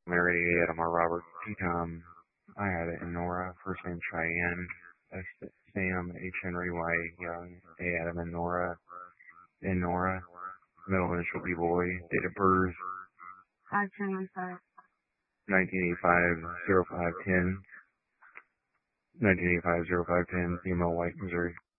Mary, Adam, or Robert, T. Tom, I had it in Nora, first name Cheyenne, S. Sam, H. Henry, Y. Young, A. Adam, and Nora, in Nora, middle initial B. Boy, date of birth, 5/10/15. 1985-05-10, 1985-05-10, female, white, Missouri.